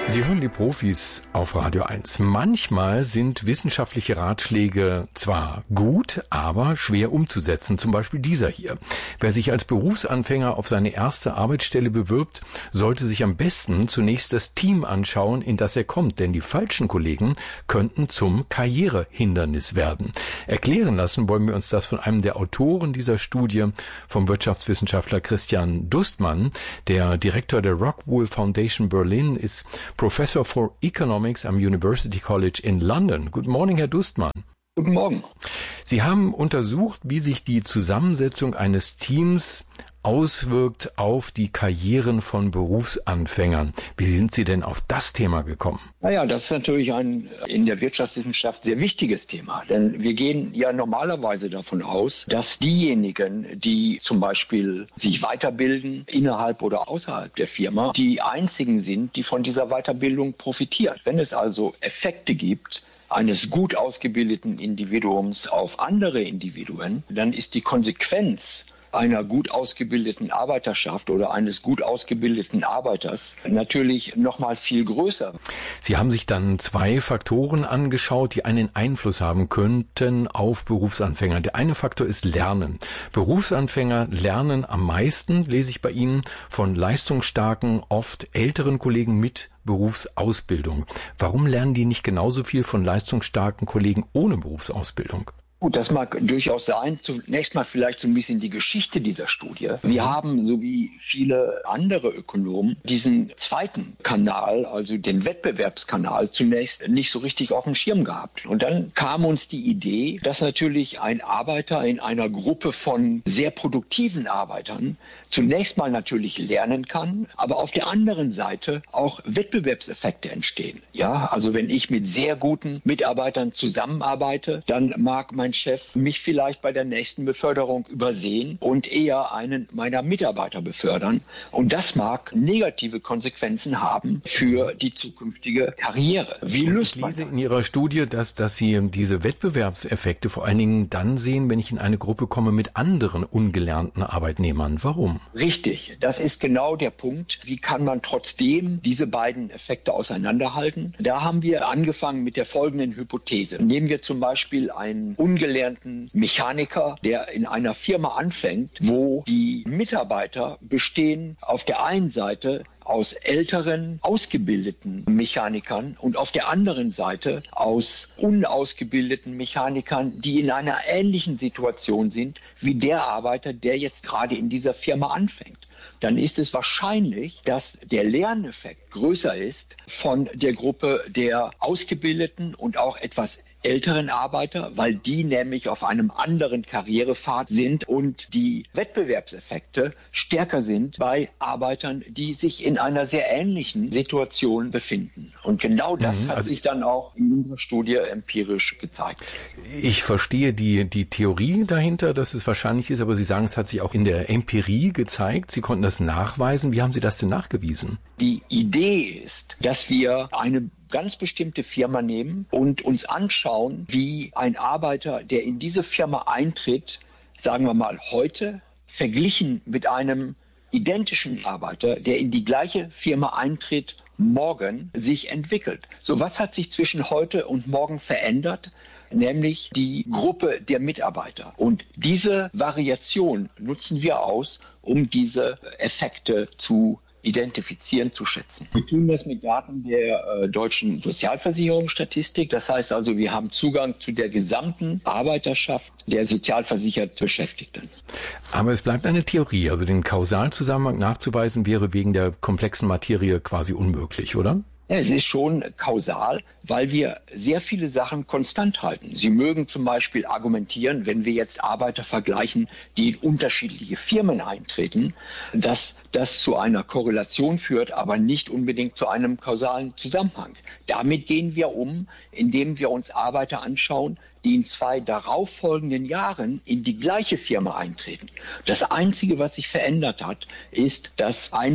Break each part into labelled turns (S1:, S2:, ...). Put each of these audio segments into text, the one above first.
S1: Sie hören die Profis auf Radio 1. Manchmal sind wissenschaftliche Ratschläge zwar gut, aber schwer umzusetzen. Zum Beispiel dieser hier. Wer sich als Berufsanfänger auf seine erste Arbeitsstelle bewirbt, sollte sich am besten zunächst das Team anschauen, in das er kommt. Denn die falschen Kollegen könnten zum Karrierehindernis werden. Erklären lassen wollen wir uns das von einem der Autoren dieser Studie, vom Wirtschaftswissenschaftler Christian Dustmann. Der Direktor der Rockwool Foundation Berlin ist Professor for Economics am University College in London. Good morning, Herr Dustmann.
S2: Guten Morgen.
S1: Sie haben untersucht, wie sich die Zusammensetzung eines Teams auswirkt auf die Karrieren von Berufsanfängern. Wie sind Sie denn auf das Thema gekommen?
S2: Naja, das ist natürlich ein in der Wirtschaftswissenschaft sehr wichtiges Thema. Denn wir gehen ja normalerweise davon aus, dass diejenigen, die zum Beispiel sich weiterbilden, innerhalb oder außerhalb der Firma, die einzigen sind, die von dieser Weiterbildung profitieren. Wenn es also Effekte gibt, eines gut ausgebildeten Individuums auf andere Individuen, dann ist die Konsequenz einer gut ausgebildeten Arbeiterschaft oder eines gut ausgebildeten Arbeiters natürlich noch mal viel größer.
S1: Sie haben sich dann zwei Faktoren angeschaut, die einen Einfluss haben könnten auf Berufsanfänger. Der eine Faktor ist Lernen. Berufsanfänger lernen am meisten, lese ich bei Ihnen, von leistungsstarken, oft älteren Kollegen mit Berufsausbildung. Warum lernen die nicht genauso viel von leistungsstarken Kollegen ohne Berufsausbildung?
S2: Gut, das mag durchaus sein. Zunächst mal vielleicht so ein bisschen die Geschichte dieser Studie. Wir haben, so wie viele andere Ökonomen, diesen zweiten Kanal, also den Wettbewerbskanal, zunächst nicht so richtig auf dem Schirm gehabt. Und dann kam uns die Idee, dass natürlich ein Arbeiter in einer Gruppe von sehr produktiven Arbeitern zunächst mal natürlich lernen kann, aber auf der anderen Seite auch Wettbewerbseffekte entstehen. Ja, also wenn ich mit sehr guten Mitarbeitern zusammenarbeite, dann mag mein Chef mich vielleicht bei der nächsten Beförderung übersehen und eher einen meiner Mitarbeiter befördern. Und das mag negative Konsequenzen haben für die zukünftige Karriere. Wie löst man das?
S1: Ich lese in Ihrer Studie, dass Sie diese Wettbewerbseffekte vor allen Dingen dann sehen, wenn ich in eine Gruppe komme mit anderen ungelernten Arbeitnehmern. Warum?
S2: Richtig, das ist genau der Punkt. Wie kann man trotzdem diese beiden Effekte auseinanderhalten? Da haben wir angefangen mit der folgenden Hypothese. Nehmen wir zum Beispiel einen ungelernten Mechaniker, der in einer Firma anfängt, wo die Mitarbeiter bestehen auf der einen Seite aus älteren, ausgebildeten Mechanikern und auf der anderen Seite aus unausgebildeten Mechanikern, die in einer ähnlichen Situation sind wie der Arbeiter, der jetzt gerade in dieser Firma anfängt. Dann ist es wahrscheinlich, dass der Lerneffekt größer ist von der Gruppe der ausgebildeten und auch etwas älteren Arbeiter, weil die nämlich auf einem anderen Karrierepfad sind und die Wettbewerbseffekte stärker sind bei Arbeitern, die sich in einer sehr ähnlichen Situation befinden. Und genau das hat sich dann auch in unserer Studie empirisch gezeigt.
S1: Ich verstehe die Theorie dahinter, dass es wahrscheinlich ist, aber Sie sagen, es hat sich auch in der Empirie gezeigt. Sie konnten das nachweisen. Wie haben Sie das denn nachgewiesen?
S2: Die Idee ist, dass wir eine ganz bestimmte Firma nehmen und uns anschauen, wie ein Arbeiter, der in diese Firma eintritt, sagen wir mal heute, verglichen mit einem identischen Arbeiter, der in die gleiche Firma eintritt, morgen sich entwickelt. So, was hat sich zwischen heute und morgen verändert? Nämlich die Gruppe der Mitarbeiter. Und diese Variation nutzen wir aus, um diese Effekte zu identifizieren, zu schätzen. Wir tun das mit Daten der deutschen Sozialversicherungsstatistik. Das heißt also, wir haben Zugang zu der gesamten Arbeiterschaft der sozialversichert Beschäftigten.
S1: Aber es bleibt eine Theorie. Also den Kausalzusammenhang nachzuweisen wäre wegen der komplexen Materie quasi unmöglich, oder?
S2: Ja, es ist schon kausal, weil wir sehr viele Sachen konstant halten. Sie mögen zum Beispiel argumentieren, wenn wir jetzt Arbeiter vergleichen, die in unterschiedliche Firmen eintreten, dass das zu einer Korrelation führt, aber nicht unbedingt zu einem kausalen Zusammenhang. Damit gehen wir um, indem wir uns Arbeiter anschauen, die in 2 darauffolgenden Jahren in die gleiche Firma eintreten. Das Einzige, was sich verändert hat, ist, dass einer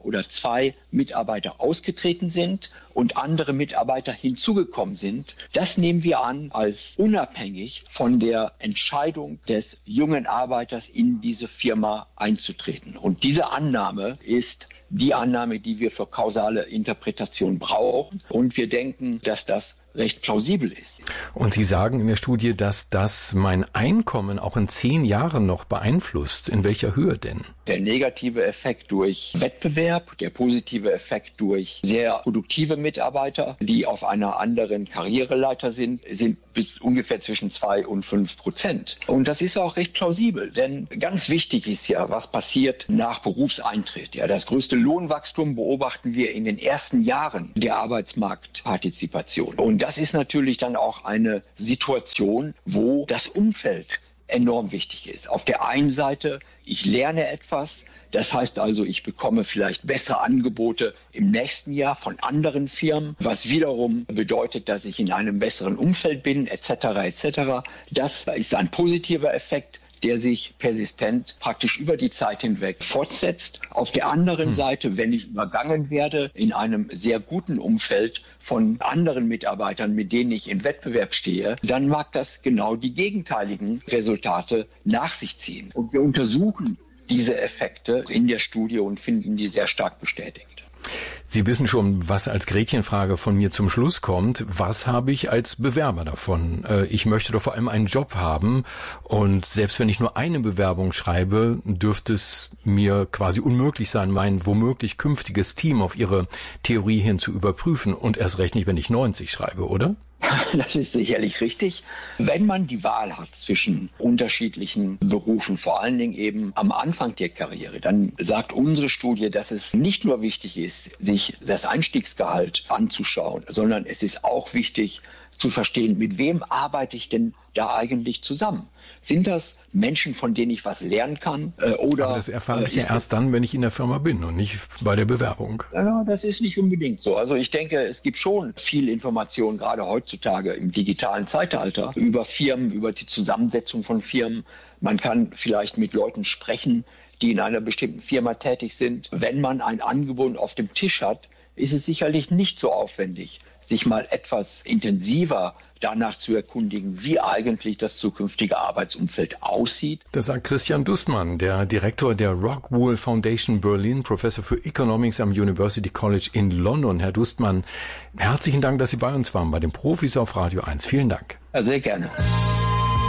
S2: oder 2 Mitarbeiter ausgetreten sind und andere Mitarbeiter hinzugekommen sind, das nehmen wir an als unabhängig von der Entscheidung des jungen Arbeiters in diese Firma einzutreten. Und diese Annahme ist die Annahme, die wir für kausale Interpretation brauchen. Und wir denken, dass das recht plausibel ist.
S1: Und Sie sagen in der Studie, dass das mein Einkommen auch in 10 Jahren noch beeinflusst. In welcher Höhe denn?
S2: Der negative Effekt durch Wettbewerb, der positive Effekt durch sehr produktive Mitarbeiter, die auf einer anderen Karriereleiter sind bis ungefähr zwischen 2 und 5%. Und das ist auch recht plausibel, denn ganz wichtig ist ja, was passiert nach Berufseintritt. Ja, das größte Lohnwachstum beobachten wir in den ersten Jahren der Arbeitsmarktpartizipation. Und das ist natürlich dann auch eine Situation, wo das Umfeld enorm wichtig ist. Auf der einen Seite, ich lerne etwas, das heißt also, ich bekomme vielleicht bessere Angebote im nächsten Jahr von anderen Firmen, was wiederum bedeutet, dass ich in einem besseren Umfeld bin, etc. etc. Das ist ein positiver Effekt, der sich persistent praktisch über die Zeit hinweg fortsetzt. Auf der anderen Seite, wenn ich übergangen werde in einem sehr guten Umfeld von anderen Mitarbeitern, mit denen ich im Wettbewerb stehe, dann mag das genau die gegenteiligen Resultate nach sich ziehen. Und wir untersuchen diese Effekte in der Studie und finden die sehr stark bestätigt.
S1: Sie wissen schon, was als Gretchenfrage von mir zum Schluss kommt. Was habe ich als Bewerber davon? Ich möchte doch vor allem einen Job haben und selbst wenn ich nur eine Bewerbung schreibe, dürfte es mir quasi unmöglich sein, mein womöglich künftiges Team auf Ihre Theorie hin zu überprüfen und erst recht nicht, wenn ich 90 schreibe, oder?
S2: Das ist sicherlich richtig. Wenn man die Wahl hat zwischen unterschiedlichen Berufen, vor allen Dingen eben am Anfang der Karriere, dann sagt unsere Studie, dass es nicht nur wichtig ist, sich das Einstiegsgehalt anzuschauen, sondern es ist auch wichtig zu verstehen, mit wem arbeite ich denn da eigentlich zusammen? Sind das Menschen, von denen ich was lernen kann? Oder
S1: aber das erfahre ich ja erst dann, wenn ich in der Firma bin und nicht bei der Bewerbung.
S2: Ja, das ist nicht unbedingt so. Also ich denke, es gibt schon viel Information, gerade heutzutage im digitalen Zeitalter, über Firmen, über die Zusammensetzung von Firmen. Man kann vielleicht mit Leuten sprechen, die in einer bestimmten Firma tätig sind. Wenn man ein Angebot auf dem Tisch hat, ist es sicherlich nicht so aufwendig, sich mal etwas intensiver danach zu erkundigen, wie eigentlich das zukünftige Arbeitsumfeld aussieht.
S1: Das sagt Christian Dustmann, der Direktor der Rockwool Foundation Berlin, Professor für Economics am University College in London. Herr Dustmann, herzlichen Dank, dass Sie bei uns waren, bei den Profis auf Radio 1. Vielen Dank.
S2: Ja, sehr gerne.